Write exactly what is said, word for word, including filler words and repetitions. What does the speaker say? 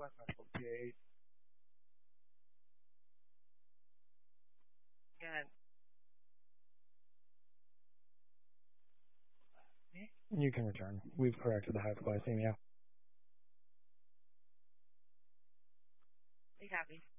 Again, You can return. We've corrected the hypoglycemia. be happy.